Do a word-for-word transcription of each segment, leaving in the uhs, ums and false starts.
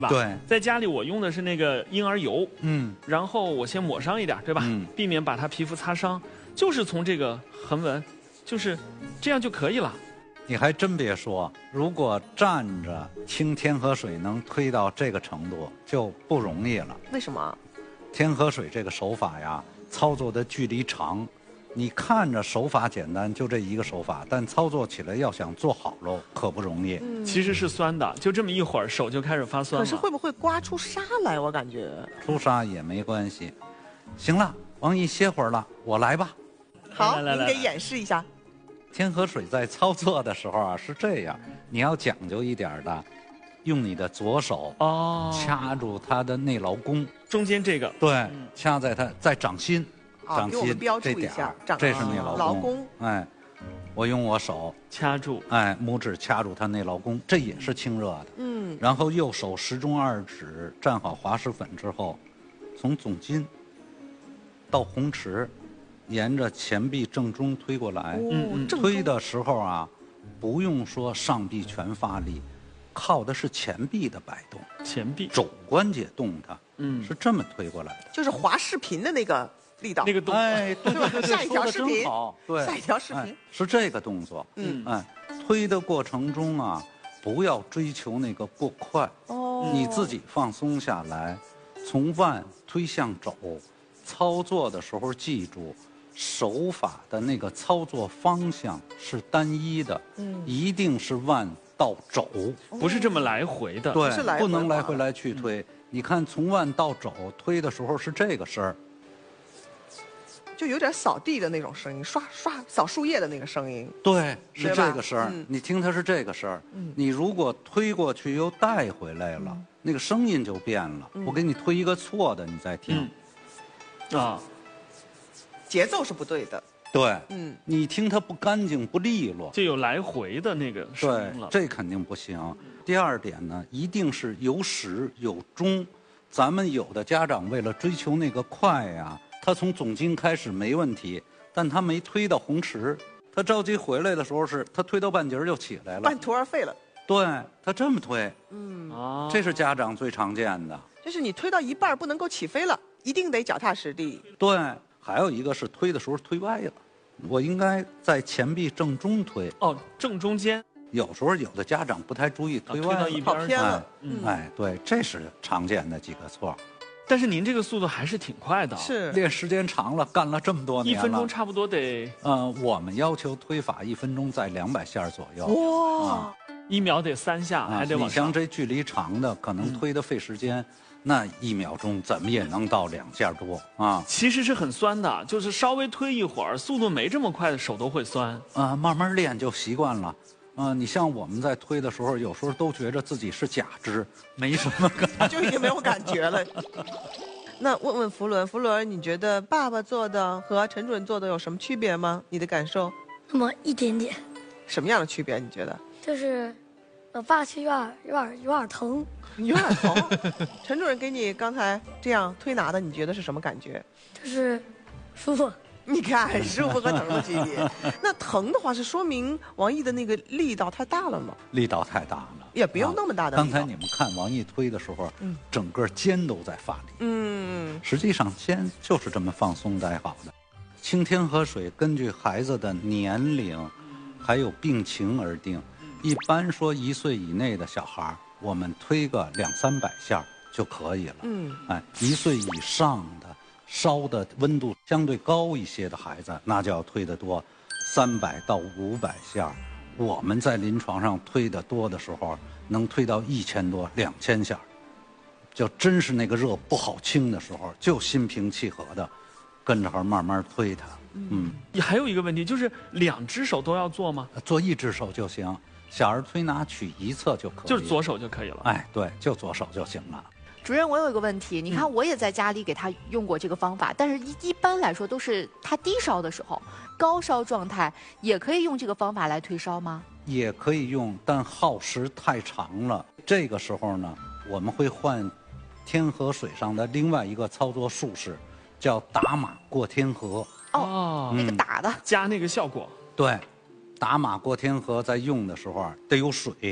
吧？ 对， 在家里我用的是那个婴儿油， 嗯， 然后我先抹上一点，对吧？ 嗯， 避免把它皮肤擦伤，就是从这个横纹，就是这样就可以了。 你还真别说，如果站着清天河水能推到这个程度，就不容易了。 为什么？ 天河水这个手法呀，操作的距离长，你看着手法简单，就这一个手法，但操作起来要想做好喽，可不容易。 嗯， 其实是酸的，就这么一会儿手就开始发酸了。 可是会不会刮出痧来？我感觉出痧也没关系。行了，王毅歇会儿了，我来吧。 好， 来来来您给演示一下。 天河水在操作的时候啊是这样，你要讲究一点的，用你的左手哦， 掐住它的内劳宫， 中间这个对， 嗯掐在它在掌心， 啊， 掌心给我们标注这点儿， 一下掌这是内劳宫。 劳宫。 哎，我用我手， 掐住， 哎，拇指掐住它内劳宫，这也是清热的。 嗯， 然后右手食中二指蘸好滑石粉之后，从总筋到红池，沿着前臂正中推过来。 嗯嗯正中推的时候啊，不用说上臂全发力，靠的是前臂的摆动， 前臂， 肘关节动它， 嗯， 是这么推过来的。 就是滑视频的那个力道。 那个动作， 哎，对对对， 下一条说得视频真好，对， 下一条视频哎是这个动作。 嗯哎，推的过程中啊，不要追求那个过快， 哦， 你自己放松下来，从腕推向肘，操作的时候记住，手法的那个操作方向是单一的， 嗯一定是腕到肘， 不是这么来回的。 对是来，回不能来嘛回来去推。你看，从腕到肘推的时候是这个声儿， 就有点扫地的那种声音，刷刷扫树叶的那个声音。 对，是对吧这个声儿。 嗯你听它是这个声儿。 嗯你如果推过去又带回来了，那个声音就变了。 嗯我给你推一个错的，你再听。 嗯，啊， 节奏是不对的。 对， 嗯， 你听它不干净不利落。 就有来回的那个声对音了，。 这肯定不行。第二点呢，一定是有始有终。咱们有的家长为了追求那个快呀，他从总筋开始没问题，但他没推到红池，他着急回来的时候是，他推到半截儿就起来了半。途而废了。 对，他这么推， 嗯， 啊， 这是家长最常见的。 就是你推到一半儿不能够起飞了，一定得脚踏实地。 对，还有一个是推的时候推歪了，我应该在前臂正中推。 哦，正中间， 有时候有的家长不太注意啊推推歪了， 到一边儿去跑偏了哎。 嗯， 哎，对，这是常见的几个错。 但是您这个速度还是挺快的， 是。 练时间长了，干了这么多一年了。 分钟差不多得呃，我们要求推法一分钟在两百下左右。 哇， 一秒得三下， 啊， 还得往上你像。这距离长的，可能推的费时间，那一秒钟怎么也能到两下多啊其实是很酸的，就是稍微推一会儿，速度没这么快的手都会酸。 啊，慢慢练就习惯了。啊，你像我们在推的时候，有时候都觉着自己是假肢，没什么感觉。 就已经没有感觉了。那问问福伦，福伦，你觉得爸爸做的和陈主任做的有什么区别吗？你的感受？ 那么一点点， 什么样的区别？你觉得？ 就是我爸去有点有点有点疼， 有点疼。陈主任给你刚才这样推拿的，你觉得是什么感觉？ 就是舒服。 你看舒服和疼的区别。那疼的话是说明王毅的那个力道太大了吗？ 力道太大了， 也不用那么大的力道。 刚才你们看王毅推的时候， 嗯整个肩都在发力。 嗯， 实际上肩就是这么放松待好的。清天河水根据孩子的年龄，还有病情而定。一般说一岁以内的小孩，我们推个两三百下就可以了。 嗯， 哎，一岁以上的，烧的温度相对高一些的孩子，那就要推得多，三百到五百下。我们在临床上推得多的时候，能推到一千多、两千下。就真是那个热不好清的时候，就心平气和的跟着慢慢推它。嗯， 还有一个问题就是两只手都要做吗？ 做一只手就行，小儿推拿取一侧就可以， 就是左手就可以了。 哎，对，就左手就行了。 主任，我有一个问题，你看我也在家里给他用过这个方法，但是一一般来说都是他低烧的时候，高烧状态也可以用这个方法来退烧吗？ 也可以用，但耗时太长了。这个时候呢，我们会换天河水上的另外一个操作术式，叫打马过天河。 哦， 那个打的， 加那个效果。 对，打马过天河在用的时候啊，得有水，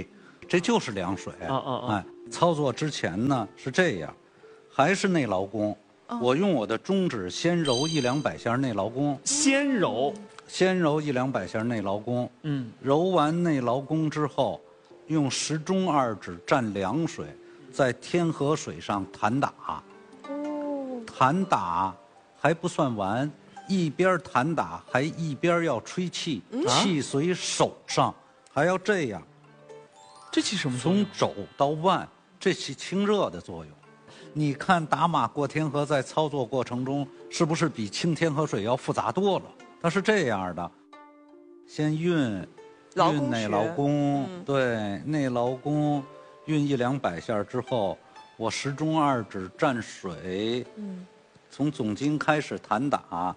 这就是凉水。 哦哦哦哎，操作之前呢是这样，还是内劳宫。我用我的中指先揉一两百下内劳宫， 先揉， 先揉一两百下内劳宫。 嗯， 揉完内劳宫之后，用食中二指蘸凉水，在天河水上弹打。 哦， 弹打还不算完，一边弹打还一边要吹气，气随手上，还要这样， 这起什么作用从？肘到腕，这起清热的作用。你看打马过天河在操作过程中，是不是比清天河水要复杂多了？它是这样的，先运劳宫运内劳穴宫， 嗯对，内劳宫运一两百下之后，我食中二指蘸水， 嗯， 从总经开始弹打，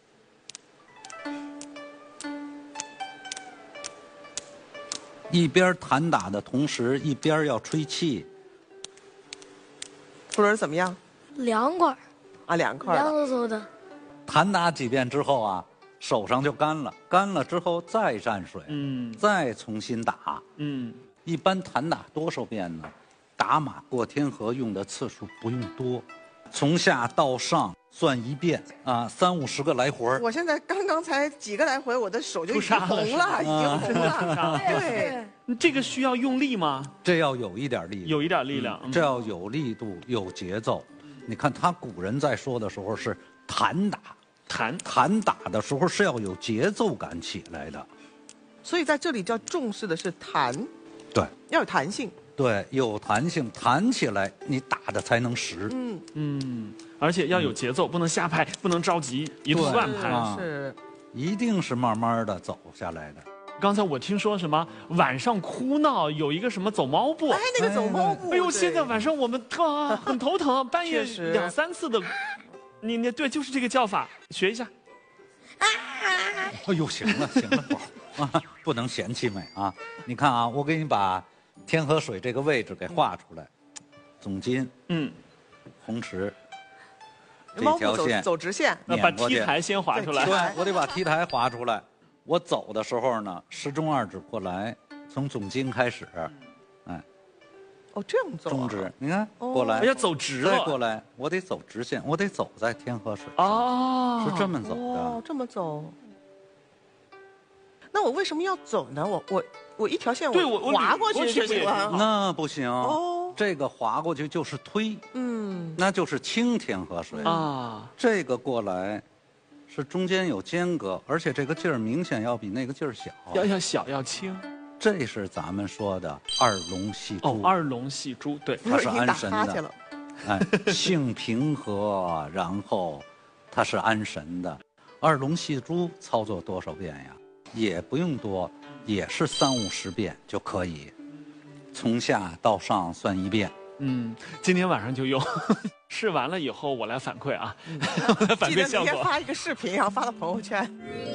一边弹打的同时，一边要吹气。 夫人怎么样？ 凉快儿， 啊，凉快凉了。 飕飕的。 弹打几遍之后啊，手上就干了，干了之后再蘸水， 嗯再重新打。 嗯， 一般弹打多少遍呢？打马过天河用的次数不用多，从下到上算一遍啊，三五十个来回儿。 我现在刚刚才几个来回，我的手就已经出痧了红了，已经红了。对， 对， 这个需要用力吗？ 这要有一点力量， 有一点力量。嗯这要有力度、有节奏。你看他古人在说的时候是弹打， 弹， 弹打的时候是要有节奏感起来的， 所以在这里叫重视的是弹， 对要有弹性。 对，有弹性，弹起来你打的才能实。 嗯， 嗯，而且要有节奏，不能瞎拍，不能着急，一通对乱拍。 啊是。 一定是慢慢的走下来的。 刚才我听说什么晚上哭闹有一个什么走猫步， 哎，那个走猫步。 哎呦， 对现在晚上我们啊很头疼，半夜确实两三次的，你你对，就是这个叫法，学一下。 哎呦，行了行了，宝啊，不能嫌弃美啊！你看啊，我给你把天河水这个位置给画出来，总筋、 嗯， 红池这猫步走条线， 走直线。 那把撵过去梯台先划出来对。 对，我得把梯台划出来。我走的时候呢，食中二指过来，从总筋开始，哎， 哦，这样走啊。 中指，你看哦过来哎，要走直了。 再过来，我得走直线，我得走在天河水上， 哦， 是这么走哦的。， 这么走。那我为什么要走呢？我我我一条线对我我划过去就我去不也行了。 那不行， 哦， 这个划过去就是推， 嗯， 那就是清天河水。 啊， 这个过来，是中间有间隔，而且这个劲儿明显要比那个劲儿小。 要要小要轻。 这是咱们说的二龙戏珠。 哦，二龙戏珠，对， 它是已经打安神的哈欠了。 哎，性平和，然后它是安神的。二龙戏珠操作多少遍呀？也不用多，也是三五十遍就可以，从下到上算一遍。 嗯，今天晚上就用，试完了以后我来反馈啊，我来反记得明天馈效果。 发一个视频，然后发到朋友圈。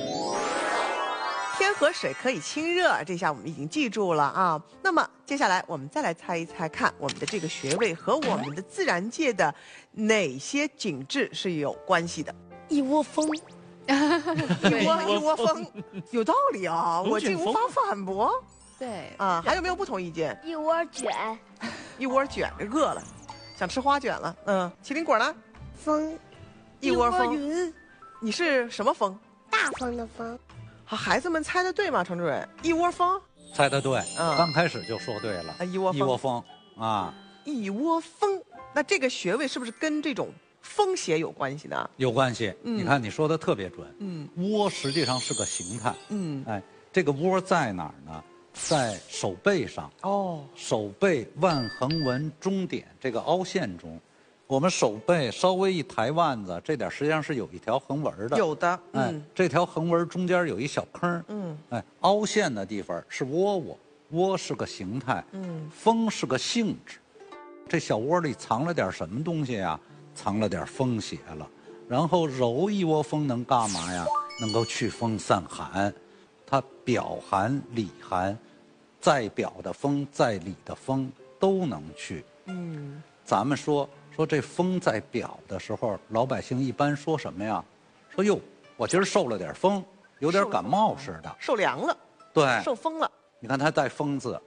天河水可以清热，这下我们已经记住了啊。那么接下来我们再来猜一猜，看我们的这个穴位和我们的自然界的哪些景致是有关系的？ 一窝蜂， 一窝一窝蜂，有道理啊， 龙卷风我竟无法反驳对， 啊。还有没有不同意见？ 一窝卷， 一窝卷，饿了，想吃花卷了。嗯，麒麟果呢？ 风， 一窝蜂。 云， 你是什么蜂？ 大风的风， 好，孩子们猜的对吗？程主任，一窝蜂猜得对， 嗯刚开始就说对了。 啊，一窝蜂， 一窝蜂啊， 一窝蜂。那这个穴位是不是跟这种风邪有关系呢？ 有关系。 嗯你看你说的特别准。 嗯窝实际上是个形态， 嗯， 哎，这个窝在哪儿呢？在手背上， 哦， 手背腕横纹中点这个凹陷中，我们手背稍微一抬腕子，这点实际上是有一条横纹的。 有的， 哎嗯， 这条横纹中间有一小坑， 嗯哎，凹陷的地方是窝窝，窝是个形态， 嗯， 风是个性质，这小窝里藏了点什么东西呀？藏了点风邪了。然后揉一窝蜂能干嘛呀？能够祛风散寒，它表寒里寒，在表的风在里的风都能去。 嗯， 咱们说说这风在表的时候，老百姓一般说什么呀？说哟，我今儿受了点风，有点感冒似的。 受凉了， 对， 受风了， 你看它带风字，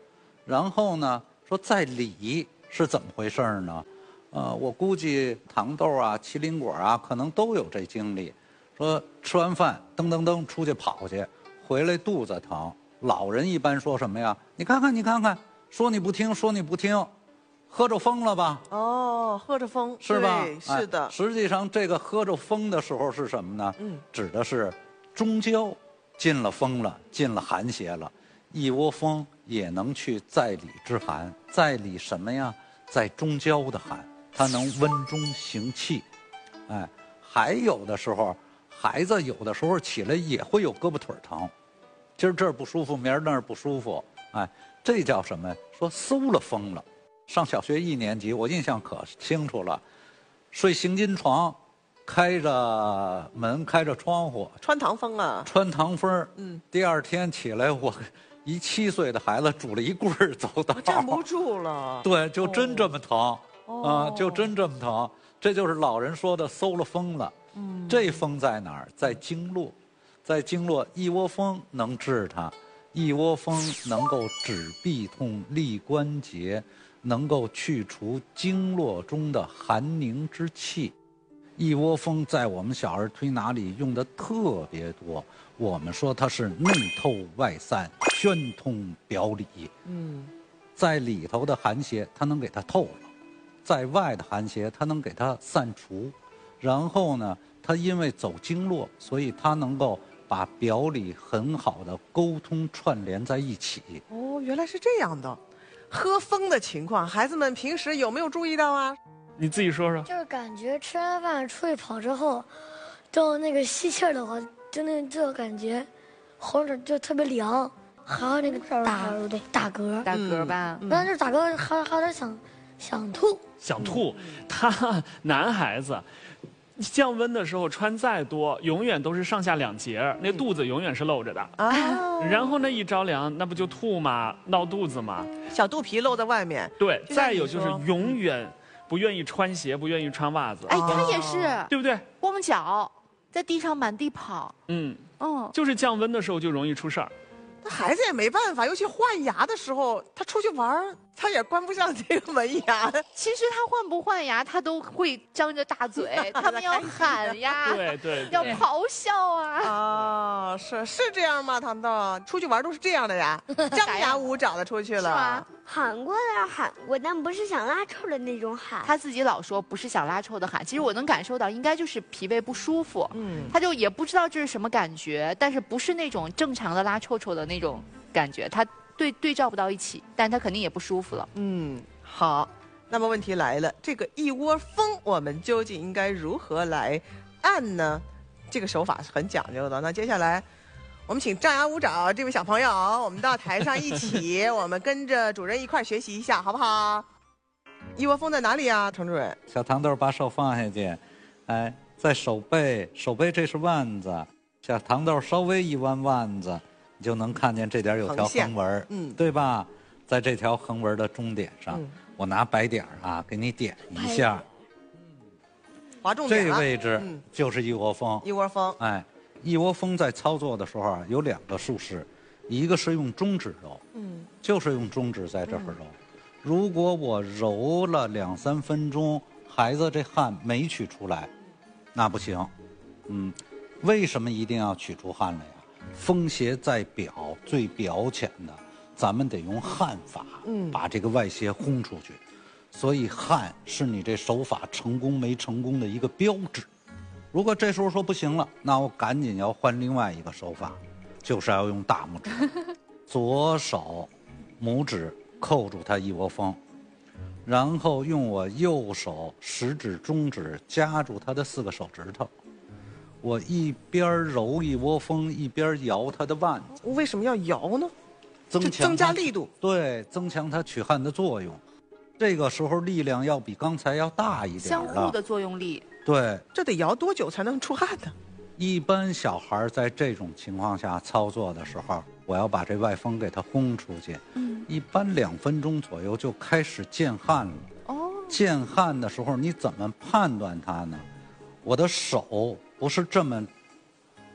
然后呢，说在里是怎么回事呢？呃，我估计糖豆啊、麒麟果啊，可能都有这经历。说吃完饭噔噔噔出去跑去，回来肚子疼。老人一般说什么呀？你看看，你看看，说你不听，说你不听，喝着风了吧？ 哦，喝着风是吧？ 对是的、 哎。实际上，这个喝着风的时候是什么呢？ 嗯， 指的是中焦进了风了，进了寒邪了。一窝蜂也能去在里之寒，在里什么呀？在中焦的寒，它能温中行气。哎，还有的时候，孩子有的时候起来也会有胳膊腿疼，今儿这儿不舒服，明儿那儿不舒服。哎，这叫什么？说馊了风了。上小学一年级，我印象可清楚了，睡行军床，开着门，开着窗户， 穿堂风啊， 穿堂风。 嗯， 第二天起来，我一七岁的孩子拄了一棍儿走道， 站不住了。 对，就真这么疼、 哦、 啊，就真这么疼。这就是老人说的馊了风了。嗯，这风在哪儿？在经络，在经络，一窝蜂能治它。一窝蜂能够止痹痛、利关节，能够去除经络中的寒凝之气。一窝蜂在我们小儿推拿里用的特别多，我们说它是内透外散，宣通表里。 嗯， 在里头的寒邪它能给它透了，在外的寒邪它能给它散除，然后呢，它因为走经络，所以它能够把表里很好的沟通串联在一起。 哦，原来是这样的。喝风的情况，孩子们平时有没有注意到啊？ 你自己说说。 就是感觉吃完饭出去跑之后，到那个吸气儿的话，就那这个感觉，喉咙就特别凉，还有那个打打嗝， 打嗝吧。 然后就打嗝，还还有点想想吐。 想吐，他男孩子。降温的时候穿再多，永远都是上下两节，那肚子永远是露着的啊。然后那一着凉，那不就吐吗？闹肚子吗？ 小肚皮露在外面。 对，再有就是永远不愿意穿鞋，不愿意穿袜子。 哎，他也是， 对不对？ 光脚在地上满地跑。 嗯嗯， 就是降温的时候就容易出事儿。 那孩子也没办法，尤其换牙的时候，他出去玩，他也关不上这个门牙。 其实他换不换牙，他都会张着大嘴，他们要喊呀， 对对， 要咆哮啊。 啊，是是这样吗？糖豆出去玩都是这样的呀，张牙舞爪的出去了。 喊过来喊过，但不是想拉臭的那种喊。 他自己老说不是想拉臭的喊，其实我能感受到，应该就是脾胃不舒服。 嗯， 他就也不知道这是什么感觉，但是不是那种正常的拉臭臭的那种感觉，他对对照不到一起，但他肯定也不舒服了。 嗯，好，那么问题来了，这个一窝蜂我们究竟应该如何来按呢？这个手法是很讲究的。那接下来我们请张牙舞爪这位小朋友，我们到台上一起，我们跟着主任一块学习一下，好不好？一窝蜂在哪里啊，程主任？ 小糖豆把手放下去，哎，在手背，手背这是腕子，小糖豆稍微一弯腕子，你就能看见这点有条横纹， 嗯， 对吧？在这条横纹的中点上，嗯、我拿白点啊给你点一下， 划重点了， 这位置就是一窝蜂。 一窝蜂， 哎。一窝蜂在操作的时候啊，有两个术式，一个是用中指揉，嗯，就是用中指在这儿揉。嗯、如果我揉了两三分钟，孩子这汗没取出来，那不行。嗯，为什么一定要取出汗来呀？风邪在表，最表浅的，咱们得用汗法，嗯，把这个外邪轰出去。所以汗是你这手法成功没成功的一个标志。如果这时候说不行了，那我赶紧要换另外一个手法，就是要用大拇指，左手拇指扣住它一窝蜂，然后用我右手食指、中指夹住它的四个手指头，我一边揉一窝蜂，一边摇它的腕子。 为什么要摇呢？ 增强增加力度， 对，增强它取汗的作用。这个时候力量要比刚才要大一点， 相互的作用力。 对， 这得摇多久才能出汗呢？ 一般小孩在这种情况下操作的时候，我要把这外风给它轰出去。嗯，一般两分钟左右就开始见汗了。哦，见汗的时候你怎么判断它呢？我的手不是这么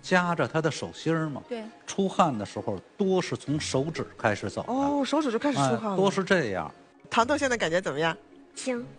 夹着他的手心儿嘛。 对。 出汗的时候多是从手指开始走的。 哦，手指就开始出汗了。 哎，多是这样。 糖豆现在感觉怎么样？ 行。